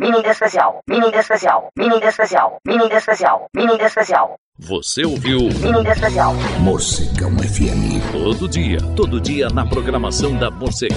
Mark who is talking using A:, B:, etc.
A: especial. Mini especial.
B: Você ouviu
A: Mini especial.
C: Morcegão FM.
B: Todo dia na programação da Morcegão.